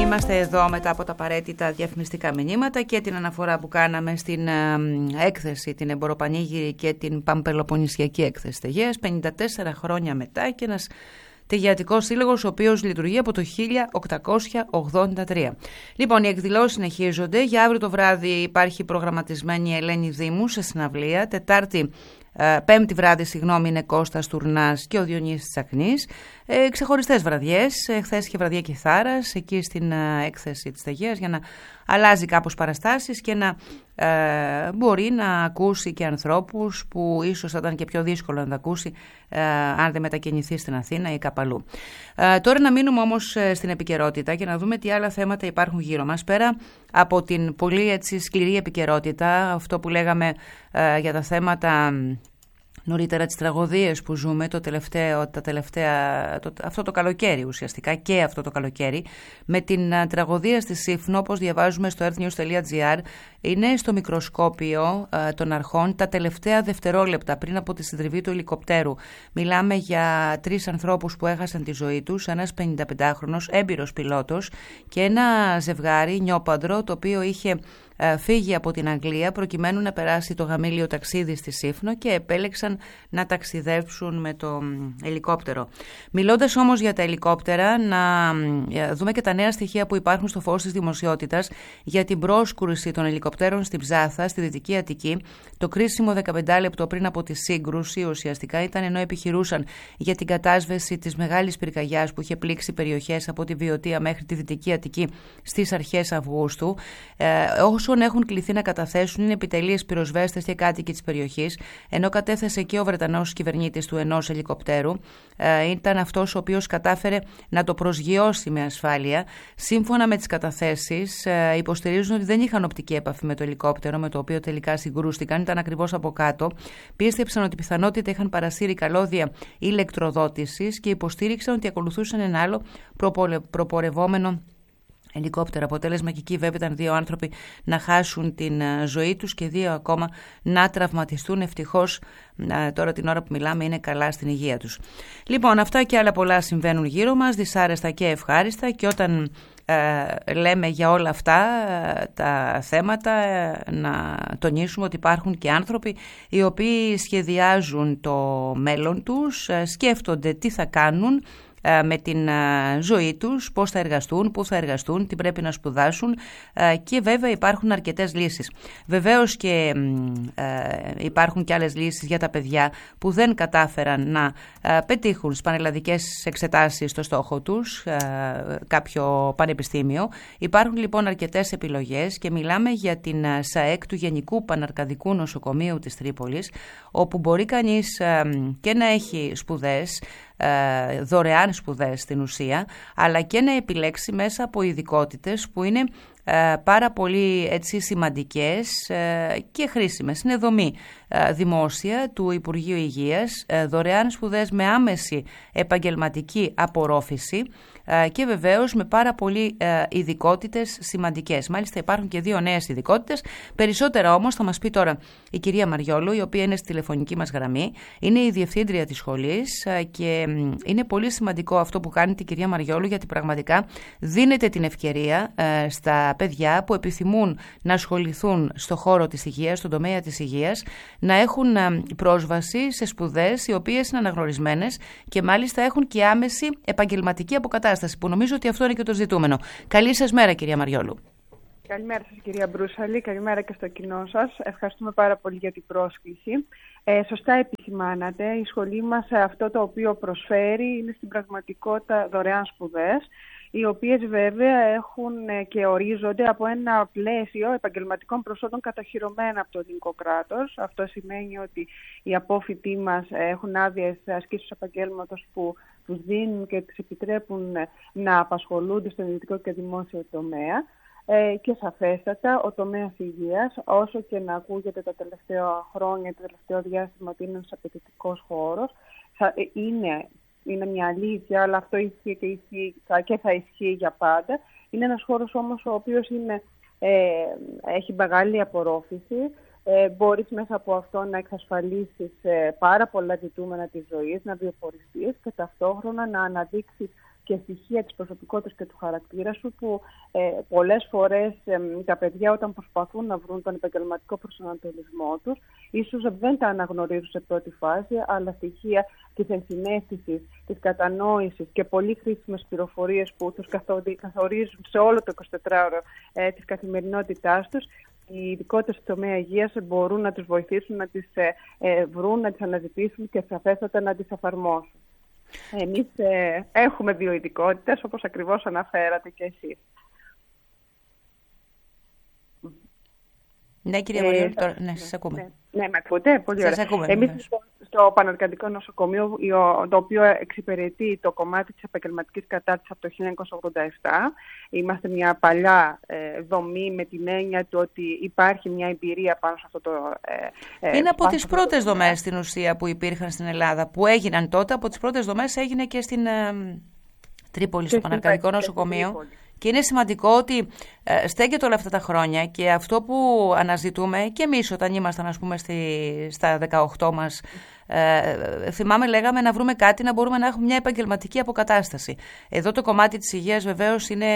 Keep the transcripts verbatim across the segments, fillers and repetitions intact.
Είμαστε εδώ μετά από τα απαραίτητα διαφημιστικά μηνύματα και την αναφορά που κάναμε στην ε, έκθεση, την Εμποροπανήγυρη και την Παμπελοποννησιακή έκθεση τεγείας, πενήντα τέσσερα χρόνια μετά, και ένας τεγεατικός σύλλογος ο οποίος λειτουργεί από το χίλια οκτακόσια ογδόντα τρία. Λοιπόν, οι εκδηλώσεις συνεχίζονται. Για αύριο το βράδυ υπάρχει προγραμματισμένη η Ελένη Δήμου σε συναυλία. Τετάρτη, ε, πέμπτη βράδυ, συγγνώμη, είναι Κώστας Τουρνάς και ο Διονύσης Τσακνής. Ε, ξεχωριστές βραδιές. Ε, χθες είχε βραδιά Κιθάρας εκεί στην ε, έκθεση της τεγείας, για να αλλάζει κάπως παραστάσεις και να ε, μπορεί να ακούσει και ανθρώπους που ίσως θα ήταν και πιο δύσκολο να τα ακούσει ε, αν δεν μετακινηθεί στην Αθήνα ή κάπου αλλού. Ε, τώρα να μείνουμε όμως ε, στην επικαιρότητα και να δούμε τι άλλα θέματα υπάρχουν γύρω μας, πέρα από την πολύ έτσι σκληρή επικαιρότητα, αυτό που λέγαμε ε, για τα θέματα νωρίτερα, τις τραγωδίες που ζούμε το τελευταίο, τα τελευταία, το, αυτό το καλοκαίρι ουσιαστικά, και αυτό το καλοκαίρι, με την α, τραγωδία στη Σύφνο, όπως διαβάζουμε στο earthnews τελεία gr, είναι στο μικροσκόπιο α, των αρχών τα τελευταία δευτερόλεπτα πριν από τη συντριβή του ελικοπτέρου. Μιλάμε για τρεις ανθρώπους που έχασαν τη ζωή τους, ένας πενηνταπεντάχρονος έμπειρος πιλότος και ένα ζευγάρι νιόπαντρο, το οποίο είχε φύγει από την Αγγλία προκειμένου να περάσει το γαμήλιο ταξίδι στη Σύφνο και επέλεξαν να ταξιδέψουν με το ελικόπτερο. Μιλώντας όμως για τα ελικόπτερα, να δούμε και τα νέα στοιχεία που υπάρχουν στο φως της δημοσιότητας για την πρόσκρουση των ελικοπτέρων στην Ψάθα, στη Δυτική Αττική. Το κρίσιμο δεκαπέντε λεπτό πριν από τη σύγκρουση ουσιαστικά ήταν ενώ επιχειρούσαν για την κατάσβεση της μεγάλης πυρκαγιάς που είχε πλήξει περιοχές από τη Βιωτία μέχρι τη Δυτική Αττική στις αρχές Αυγούστου. Ε, Όσων έχουν κληθεί να καταθέσουν είναι επιτελείες, πυροσβέστες και κάτοικοι της περιοχής, ενώ κατέθεσε και ο Βρετανός κυβερνήτης του ενός ελικοπτέρου. Ε, ήταν αυτός ο οποίος κατάφερε να το προσγειώσει με ασφάλεια. Σύμφωνα με τις καταθέσεις, ε, υποστηρίζουν ότι δεν είχαν οπτική επαφή με το ελικόπτερο με το οποίο τελικά συγκρούστηκαν, ήταν ακριβώς από κάτω. Πίστεψαν ότι πιθανότητα είχαν παρασύρει καλώδια ηλεκτροδότησης και υποστήριξαν ότι ακολουθούσαν ένα άλλο προπορευόμενο ελικόπτερο. Αποτέλεσμα και εκεί βέβαια ήταν δύο άνθρωποι να χάσουν την ζωή τους και δύο ακόμα να τραυματιστούν. Ευτυχώς τώρα την ώρα που μιλάμε είναι καλά στην υγεία τους. Λοιπόν, αυτά και άλλα πολλά συμβαίνουν γύρω μας, δυσάρεστα και ευχάριστα, και όταν ε, λέμε για όλα αυτά ε, τα θέματα ε, να τονίσουμε ότι υπάρχουν και άνθρωποι οι οποίοι σχεδιάζουν το μέλλον τους, ε, σκέφτονται τι θα κάνουν με την ζωή τους, πώς θα εργαστούν, πού θα εργαστούν, τι πρέπει να σπουδάσουν, και βέβαια υπάρχουν αρκετές λύσεις. Βεβαίως και υπάρχουν και άλλες λύσεις για τα παιδιά που δεν κατάφεραν να πετύχουν στις πανελλαδικές εξετάσεις στο στόχο τους, κάποιο πανεπιστήμιο. Υπάρχουν λοιπόν αρκετές επιλογές και μιλάμε για την ΣΑΕΚ του Γενικού Παναρκαδικού Νοσοκομείου της Τρίπολης, όπου μπορεί κανείς και να έχει σπουδές, δωρεάν σπουδές στην ουσία, αλλά και να επιλέξει μέσα από ειδικότητες που είναι πάρα πολύ έτσι σημαντικές και χρήσιμες. Είναι δομή δημόσια του Υπουργείου Υγείας, δωρεάν σπουδές με άμεση επαγγελματική απορρόφηση και βεβαίως με πάρα πολλοί ειδικότητες σημαντικές. Μάλιστα υπάρχουν και δύο νέες ειδικότητες. Περισσότερα όμως θα μας πει τώρα η κυρία Μαριόλου, η οποία είναι στη τηλεφωνική μας γραμμή. Είναι η διευθύντρια της σχολής και είναι πολύ σημαντικό αυτό που κάνει την κυρία Μαριόλου, γιατί πραγματικά δίνεται την ευκαιρία στα παιδιά που επιθυμούν να ασχοληθούν στο χώρο της υγείας, στον τομέα της υγείας, να έχουν πρόσβαση σε σπουδές οι οποίες είναι αναγνωρισμένες και μάλιστα έχουν και άμεση επαγγελματική αποκατάσταση, που νομίζω ότι αυτό είναι και το ζητούμενο. Καλή σας μέρα, κυρία Μαριόλου. Καλημέρα σας, κυρία Μπρούσαλη. Καλημέρα και στο κοινό σας. Ευχαριστούμε πάρα πολύ για την πρόσκληση. Ε, σωστά επισημάνατε, η σχολή μας αυτό το οποίο προσφέρει είναι στην πραγματικότητα δωρεάν σπουδές, οι οποίες βέβαια έχουν και ορίζονται από ένα πλαίσιο επαγγελματικών προσόντων καταχυρωμένα από το ελληνικό κράτος. Αυτό σημαίνει ότι οι απόφοιτοί μας έχουν άδειες ασκήσεως επαγγέλματος που τους δίνουν και τους επιτρέπουν να απασχολούνται στον ιδιωτικό και δημόσιο τομέα. Ε, και σαφέστατα ο τομέας υγείας, όσο και να ακούγεται τα τελευταία χρόνια, το τελευταίο διάστημα ότι είναι ένας απαιτητικός χώρος, θα, είναι, είναι μια αλήθεια, αλλά αυτό ισχύει και, ισχύει, θα, και θα ισχύει για πάντα. Είναι ένας χώρος όμως ο οποίος είναι, ε, έχει μεγάλη απορρόφηση. Ε, μπορείς μέσα από αυτό να εξασφαλίσεις ε, πάρα πολλά ζητούμενα της ζωής, να βιοποριστείς και ταυτόχρονα να αναδείξεις και στοιχεία της προσωπικότητας και του χαρακτήρα σου που ε, πολλές φορές ε, τα παιδιά όταν προσπαθούν να βρουν τον επαγγελματικό προσανατολισμό τους ίσως δεν τα αναγνωρίζουν σε πρώτη φάση, αλλά στοιχεία της ενσυναίσθησης, της κατανόησης και πολύ χρήσιμες πληροφορίες που τους καθορίζουν σε όλο το εικοσιτετράωρο ε, της καθημερινότητάς τους, οι ειδικότητες του τομέα υγείας μπορούν να τους βοηθήσουν να τις ε, ε, βρουν, να τις αναζητήσουν και σαφέστατα να τις εφαρμόσουν. Εμείς ε, έχουμε δύο ειδικότητες, όπως ακριβώς αναφέρατε και εσείς. Ναι, κυρία ε, Μαριόλου, τώρα, ναι, σας ακούμε. Ναι, ναι, με ακούτε, πολύ σας ωραία. Ακούμε, Εμείς ναι. στο, στο Πανεργατικό Νοσοκομείο, το οποίο εξυπηρετεί το κομμάτι της επαγγελματικής κατάρτισης από το χίλια εννιακόσια ογδόντα επτά, είμαστε μια παλιά ε, δομή με την έννοια του ότι υπάρχει μια εμπειρία πάνω σε αυτό το... Ε, Είναι από τις πρώτες το δομές στην ουσία που υπήρχαν στην Ελλάδα, που έγιναν τότε, από τις πρώτες δομές έγινε και στην ε, Τρίπολη, στο Πανεργατικό Νοσοκομείο. Και είναι σημαντικό ότι ε, στέκεται όλα αυτά τα χρόνια και αυτό που αναζητούμε και εμείς όταν ήμασταν, ας πούμε, στη, στα δεκαοκτώ μας, ε, θυμάμαι λέγαμε να βρούμε κάτι να μπορούμε να έχουμε μια επαγγελματική αποκατάσταση. Εδώ το κομμάτι της υγείας βεβαίως είναι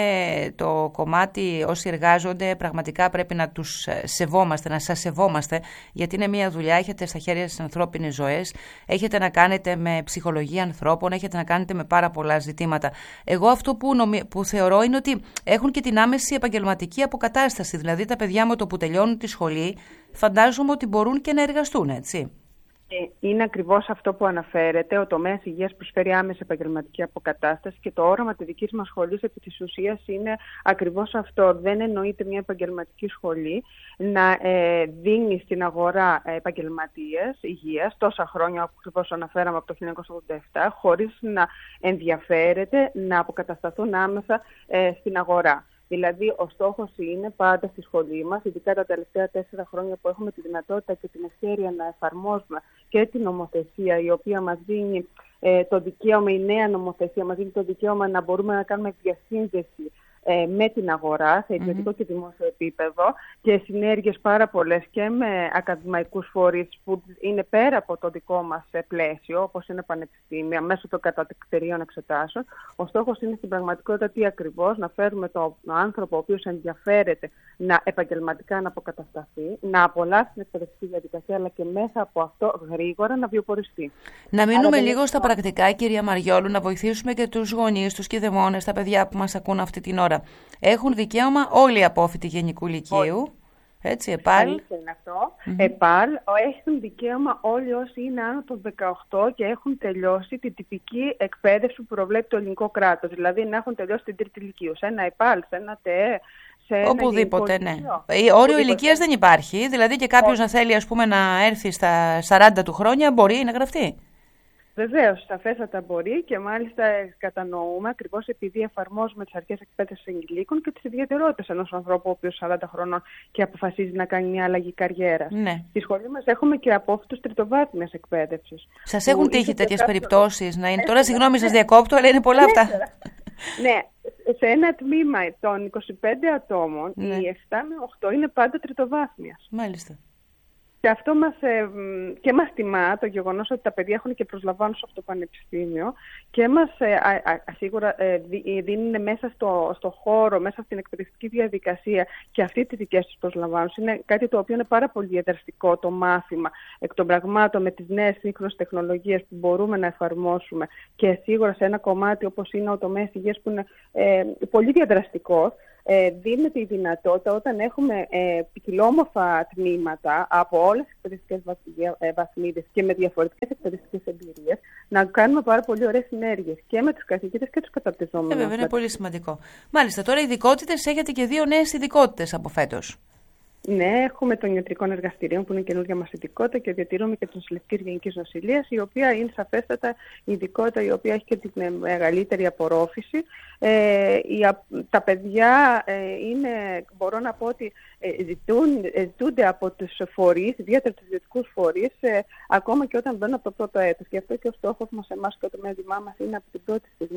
το κομμάτι, όσοι εργάζονται πραγματικά πρέπει να τους σεβόμαστε, να σας σεβόμαστε, γιατί είναι μια δουλειά, έχετε στα χέρια σας ανθρώπινες ζωές, έχετε να κάνετε με ψυχολογία ανθρώπων, έχετε να κάνετε με πάρα πολλά ζητήματα. Εγώ αυτό που, νομι... που θεωρώ είναι ότι έχουν και την άμεση επαγγελματική αποκατάσταση, δηλαδή τα παιδιά μου το που τελειώνουν τη σχολή φαντάζομαι ότι μπορούν και να εργαστούν, έτσι. Είναι ακριβώς αυτό που αναφέρεται. Ο τομέας υγείας προσφέρει άμεση επαγγελματική αποκατάσταση και το όραμα της δικής μας σχολής επί της ουσίας είναι ακριβώς αυτό. Δεν εννοείται μια επαγγελματική σχολή να ε, δίνει στην αγορά επαγγελματίες υγείας τόσα χρόνια, όπως ακριβώς αναφέραμε από το χίλια εννιακόσια ογδόντα επτά, χωρίς να ενδιαφέρεται να αποκατασταθούν άμεσα ε, στην αγορά. Δηλαδή, ο στόχος είναι πάντα στη σχολή μας, ειδικά τα τελευταία τέσσερα χρόνια που έχουμε τη δυνατότητα και την ευκαιρία να εφαρμόσουμε και την νομοθεσία, η οποία μας δίνει ε, το δικαίωμα, η νέα νομοθεσία μας δίνει το δικαίωμα να μπορούμε να κάνουμε διασύνδεση ε, με την αγορά σε ιδιωτικό mm-hmm. και δημόσιο επίπεδο και συνέργειες πάρα πολλές και με ακαδημαϊκούς φορείς που είναι πέρα από το δικό μας πλαίσιο, όπως είναι πανεπιστήμια, μέσω των κατατεκτερίων εξετάσεων. Ο στόχος είναι στην πραγματικότητα τι ακριβώς, να φέρουμε τον άνθρωπο ο οποίος ενδιαφέρεται να επαγγελματικά να αποκατασταθεί, να απολαύσει την εκπαιδευτική διαδικασία, αλλά και μέσα από αυτό γρήγορα να βιοποριστεί. Να μείνουμε Άρα, λίγο στα πρακτικά, κυρία Μαριόλου, να βοηθήσουμε και τους γονείς, τους κηδεμόνες, τα παιδιά που μας ακούν αυτή την ώρα. Έχουν δικαίωμα όλοι οι απόφοιτοι γενικού λυκείου. Έτσι, ΕΠΑΛ. Είναι αυτό. Mm-hmm. ΕΠΑΛ, έχουν δικαίωμα όλοι όσοι είναι άνω των δεκαοκτώ και έχουν τελειώσει την τυπική εκπαίδευση που προβλέπει το ελληνικό κράτος. Δηλαδή να έχουν τελειώσει την τρίτη λυκείου. Σε ένα ΕΠΑΛ, σε ένα ΤΕΕ, σε ένα οπουδήποτε, ναι. Όριο ηλικίας δεν υπάρχει. Δηλαδή και κάποιος να θέλει, ας πούμε, να έρθει στα σαράντα του χρόνια μπορεί να γραφτεί. Βεβαίως, σαφέστατα μπορεί και μάλιστα κατανοούμε ακριβώς επειδή εφαρμόζουμε τις αρχές εκπαίδευσης ενηλίκων και τις ιδιαιτερότητες ενός ανθρώπου ο οποίος σαράντα χρονών και αποφασίζει να κάνει μια αλλαγή καριέρας. Ναι. Στη σχολή μας έχουμε και απόφοιτους τριτοβάθμιας εκπαίδευσης. Σας έχουν τύχει τέτοιες κάποιο... περιπτώσεις να είναι. Τώρα, συγγνώμη, σας διακόπτω, αλλά είναι πολλά αυτά. Ναι, σε ένα τμήμα των είκοσι πέντε ατόμων, ναι. οι επτά με οκτώ είναι πάντα τριτοβάθμιας. Μάλιστα. Και αυτό μας, ε, και μας τιμά το γεγονός ότι τα παιδιά έχουν και προσλαμβάνουν σε αυτό το πανεπιστήμιο και μας ε, α, α, σίγουρα ε, δίνουν μέσα στο, στο χώρο, μέσα στην εκπαιδευτική διαδικασία και αυτή τη δικές τους προσλαμβάνουν. Είναι κάτι το οποίο είναι πάρα πολύ διαδραστικό το μάθημα εκ των πραγμάτων με τις νέες σύγχρονες τεχνολογίες που μπορούμε να εφαρμόσουμε και σίγουρα σε ένα κομμάτι όπως είναι ο τομέας υγείας που είναι ε, πολύ διαδραστικός. Ε, δίνεται η δυνατότητα όταν έχουμε ε, ποικιλόμορφα τμήματα από όλες τις εκπαιδευτικές βαθμίδες και με διαφορετικές εκπαιδευτικές εμπειρίες να κάνουμε πάρα πολύ ωραίες συνέργειες και με τους καθηγητές και τους καταρτιζόμενους. Ε, βέβαια, είναι πολύ σημαντικό. Μάλιστα, τώρα ειδικότητες, έχετε και δύο νέες ειδικότητες από φέτος. Ναι, έχουμε των ιατρικών εργαστηρίων που είναι καινούργια μας ειδικότητα και διατηρούμε και της νοσηλευτικής γενικής νοσηλείας, η οποία είναι σαφέστατα η ειδικότητα η οποία έχει και την μεγαλύτερη απορρόφηση. Ε, η, τα παιδιά ε, είναι, μπορώ να πω ότι ε, ζητούν, ε, ζητούνται από τους φορείς, ιδιαίτερα τους ιδιωτικούς φορείς, ε, ακόμα και όταν μπαίνουν από το πρώτο έτος. Και αυτό και ο στόχος μας εμάς και το μέλλον μας είναι από την πρώτη στιγμή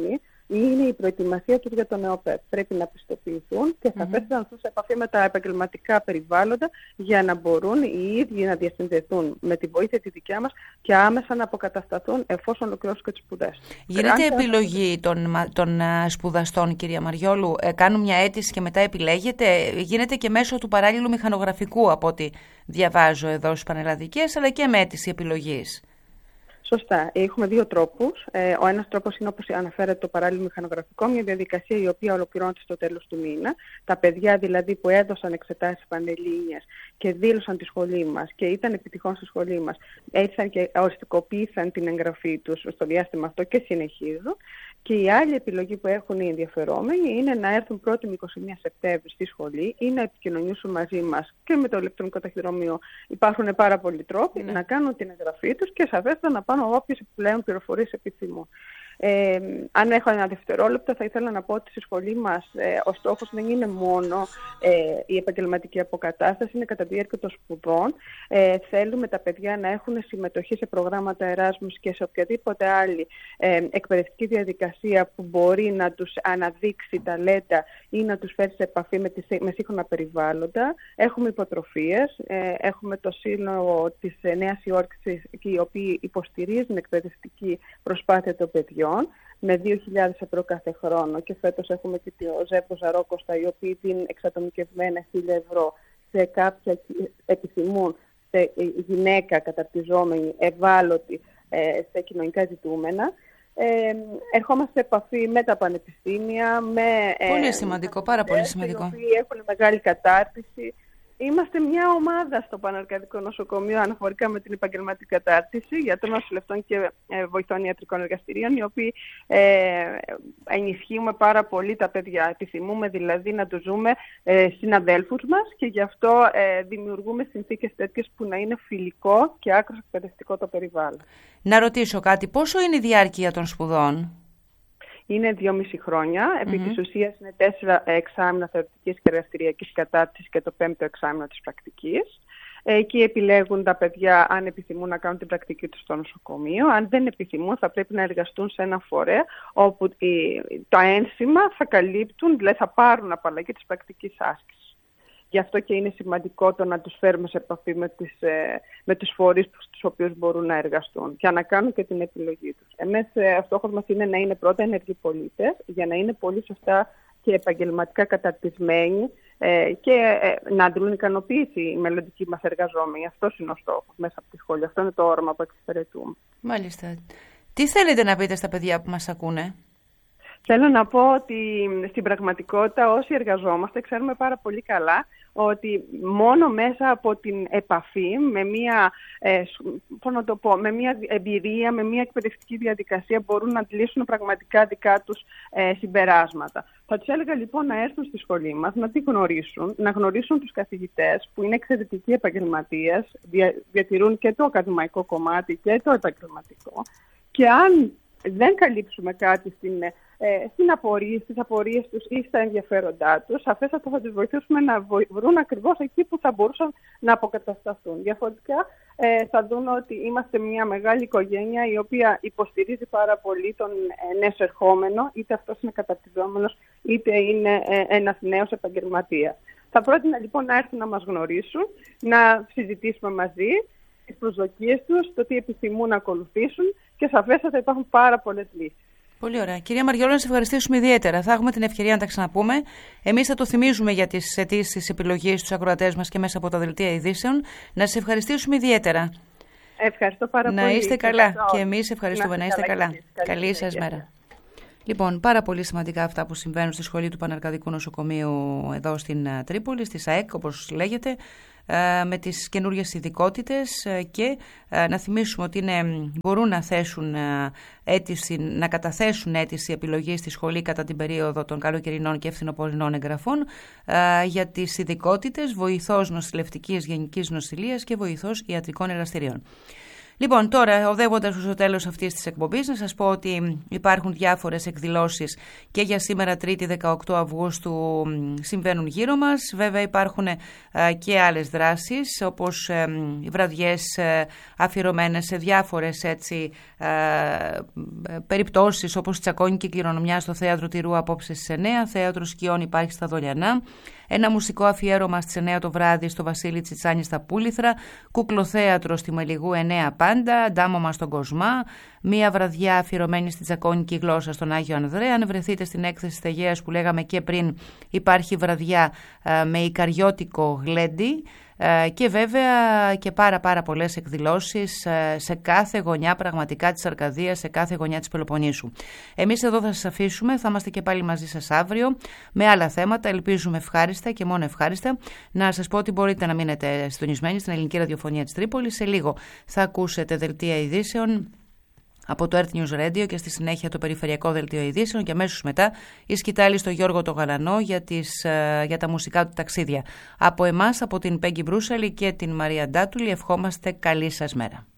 ή είναι η προετοιμασία τους για το ΝΕΟΠΕΠ. Πρέπει να πιστοποιηθούν και θα mm-hmm. να έρθουν σε επαφή με τα επαγγελματικά περιβάλλοντα για να μπορούν οι ίδιοι να διασυνδεθούν με τη βοήθεια τη δικιά μας και άμεσα να αποκατασταθούν εφόσον ολοκληρώσουν και τις σπουδές. Γίνεται επιλογή των, των σπουδαστών, κυρία Μαριόλου, ε, κάνουν μια αίτηση και μετά επιλέγεται. Γίνεται και μέσω του παράλληλου μηχανογραφικού, από ό,τι διαβάζω εδώ στις πανελλαδικές, αλλά και με αίτηση επιλογής. Σωστά. Έχουμε δύο τρόπους. Ε, ο ένας τρόπος είναι, όπως αναφέρεται, το παράλληλο μηχανογραφικό, μια διαδικασία η οποία ολοκληρώνεται στο τέλος του μήνα. Τα παιδιά δηλαδή που έδωσαν εξετάσεις πανελλήνιες και δήλωσαν τη σχολή μας και ήταν επιτυχώς στη σχολή μας, ήρθαν και οριστικοποίησαν την εγγραφή τους στο διάστημα αυτό και συνεχίζουν. Και η άλλη επιλογή που έχουν οι ενδιαφερόμενοι είναι να έρθουν πρώτη με είκοσι μία Σεπτέμβρη στη σχολή ή να επικοινωνήσουν μαζί μας και με το ηλεκτρονικό ταχυδρομείο. Υπάρχουν πάρα πολλοί τρόποι ναι. να κάνουν την εγγραφή τους και σαφέστατα να πάνε όποιες επιπλέον πληροφορίες επιθυμούν. Ε, αν έχω ένα δευτερόλεπτο, θα ήθελα να πω ότι στη σχολή μας ε, ο στόχος δεν είναι μόνο ε, η επαγγελματική αποκατάσταση, είναι κατά τη διάρκεια των σπουδών. Ε, θέλουμε τα παιδιά να έχουν συμμετοχή σε προγράμματα Εράσμους και σε οποιαδήποτε άλλη ε, εκπαιδευτική διαδικασία που μπορεί να τους αναδείξει ταλέντα ή να τους φέρει σε επαφή με, τις, με σύγχρονα περιβάλλοντα. Έχουμε υποτροφίες, ε, έχουμε το Σύλλογο της Νέας Υόρκης, οι οποίοι υποστηρίζουν την εκπαιδευτική προσπάθεια των παιδιών με δύο χιλιάδες ευρώ κάθε χρόνο, και φέτος έχουμε και το Ζεύγο Ζαρόκοστα, οι οποίοι δίνουν εξατομικευμένα χίλια ευρώ σε κάποια επιθυμούν, σε γυναίκα καταρτιζόμενη, ευάλωτη, σε κοινωνικά ζητούμενα. Ε, ερχόμαστε σε επαφή με τα πανεπιστήμια, με πολύ σημαντικό, πάρα πολύ σημαντικό, οι οποίοι έχουν μεγάλη κατάρτιση. Είμαστε μια ομάδα στο Πανελλαδικό Νοσοκομείο αναφορικά με την επαγγελματική κατάρτιση γιατρών, νοσηλευτών και ε, βοηθών ιατρικών εργαστηρίων, οι οποίοι ε, ενισχύουμε πάρα πολύ τα παιδιά. Επιθυμούμε δηλαδή να τους ζούμε ε, συναδέλφους μας και γι' αυτό ε, δημιουργούμε συνθήκες τέτοιες που να είναι φιλικό και άκρως εκπαιδευτικό το περιβάλλον. Να ρωτήσω κάτι, πόσο είναι η διάρκεια των σπουδών? Είναι δυόμιση χρόνια. Επί mm-hmm. της ουσίας είναι τέσσερα εξάμηνα θεωρητικής και εργαστηριακής κατάρτισης και το πέμπτο εξάμηνο της πρακτικής. Εκεί επιλέγουν τα παιδιά αν επιθυμούν να κάνουν την πρακτική τους στο νοσοκομείο. Αν δεν επιθυμούν, θα πρέπει να εργαστούν σε ένα φορέα όπου τα ένσημα θα καλύπτουν, δηλαδή θα πάρουν απαλλαγή της πρακτικής άσκησης. Γι' αυτό και είναι σημαντικό το να τους φέρουμε σε επαφή με, τις, με τους φορείς στους οποίους μπορούν να εργαστούν και να κάνουν και την επιλογή τους. Εμείς ο στόχος μας είναι να είναι πρώτα ενεργοί πολίτες, για να είναι πολύ σωστά και επαγγελματικά καταρτισμένοι ε, και ε, να αντλούν ικανοποίηση οι μελλοντικοί μας εργαζόμενοι. Αυτός είναι ο στόχος μέσα από τη σχολή. Αυτό είναι το όραμα που εξυπηρετούμε. Μάλιστα. Τι θέλετε να πείτε στα παιδιά που μας ακούνε? Θέλω να πω ότι στην πραγματικότητα όσοι εργαζόμαστε ξέρουμε πάρα πολύ καλά ότι μόνο μέσα από την επαφή με μια, ε, πώς να το πω, με μια εμπειρία, με μια εκπαιδευτική διαδικασία μπορούν να αντλήσουν πραγματικά δικά τους ε, συμπεράσματα. Θα τους έλεγα λοιπόν να έρθουν στη σχολή μας, να τη γνωρίσουν, να γνωρίσουν τους καθηγητές που είναι εξαιρετικοί επαγγελματίες, δια, διατηρούν και το ακαδημαϊκό κομμάτι και το επαγγελματικό, και αν δεν καλύψουμε κάτι στην Ε, στην απορία, στις απορίες τους ή στα ενδιαφέροντά τους, σαφέστατα θα τους βοηθήσουμε να βρουν ακριβώς εκεί που θα μπορούσαν να αποκατασταθούν. Διαφορετικά ε, θα δουν ότι είμαστε μια μεγάλη οικογένεια η οποία υποστηρίζει πάρα πολύ τον ε, νέο ερχόμενο, είτε αυτός είναι καταρτιζόμενος, είτε είναι ε, ένας νέος επαγγελματίας. Θα πρότεινα λοιπόν να έρθουν να μας γνωρίσουν, να συζητήσουμε μαζί τις προσδοκίες τους, το τι επιθυμούν να ακολουθήσουν, και σαφέστατα υπάρχουν πάρα πολλές λύσεις. Πολύ ωραία. Κυρία Μαριόλου, να σας ευχαριστήσουμε ιδιαίτερα. Θα έχουμε την ευκαιρία να τα ξαναπούμε. Εμείς θα το θυμίζουμε για τις αιτήσεις επιλογής στους ακροατές μας και μέσα από τα δελτία ειδήσεων. Να σας ευχαριστήσουμε ιδιαίτερα. Ευχαριστώ πάρα να πολύ. Να είστε καλά. Ευχαριστώ. Και εμείς ευχαριστούμε. Να είστε καλά. καλά. Καλή, Καλή σας μέρα. Λοιπόν, πάρα πολύ σημαντικά αυτά που συμβαίνουν στη σχολή του Πανελλαδικού Νοσοκομείου εδώ στην Τρίπολη, στη ΣΑΕΚ, όπως λέγεται, με τις καινούριες ειδικότητες, και να θυμίσουμε ότι είναι, μπορούν να, θέσουν αίτηση, να καταθέσουν αίτηση επιλογής στη σχολή κατά την περίοδο των καλοκαιρινών και φθινοπορεινών εγγραφών για τις ειδικότητες βοηθός νοσηλευτικής γενικής νοσηλείας και βοηθός ιατρικών εργαστηρίων. Λοιπόν, τώρα, οδεύοντας στο τέλος αυτής της εκπομπής, να σας πω ότι υπάρχουν διάφορες εκδηλώσεις και για σήμερα Τρίτη δεκαοκτώ Αυγούστου συμβαίνουν γύρω μας. Βέβαια υπάρχουν ε, και άλλες δράσεις, όπως ε, οι βραδιές ε, αφιερωμένες σε διάφορες έτσι, ε, περιπτώσεις, όπως τσακώνικη κληρονομιά στο Θέατρο Τυρού απόψε στις εννιά, Θέατρο Σκιών υπάρχει στα Δολιανά, ένα μουσικό αφιέρωμα στις εννιά το βράδυ στο Βασίλη Τσιτσάνη στα Πούληθρα, κουκλοθέατρο στη Μελιγού εννιά πάντα, ντάμωμα στον Κοσμά, μία βραδιά αφιερωμένη στη τσακώνικη γλώσσα στον Άγιο Ανδρέα. Αν βρεθείτε στην έκθεση Στεγέας που λέγαμε και πριν, υπάρχει βραδιά ε, με ικαριώτικο γλέντι. Και βέβαια και πάρα πάρα πολλές εκδηλώσεις σε κάθε γωνιά πραγματικά της Αρκαδίας, σε κάθε γωνιά της Πελοποννήσου. Εμείς εδώ θα σας αφήσουμε, θα είμαστε και πάλι μαζί σας αύριο με άλλα θέματα, ελπίζουμε ευχάριστα και μόνο ευχάριστα. Να σας πω ότι μπορείτε να μείνετε συντονισμένοι στην Ελληνική Ραδιοφωνία της Τρίπολης. Σε λίγο θα ακούσετε δελτία ειδήσεων από το Earth News Radio και στη συνέχεια το περιφερειακό δελτίο ειδήσεων και αμέσως μετά η σκητάλη στο Γιώργο το Γαλανό για, τις, για τα μουσικά του ταξίδια. Από εμάς, από την Πέγγι Μπρούσαλη και την Μαρία Ντάτουλη, ευχόμαστε καλή σας μέρα.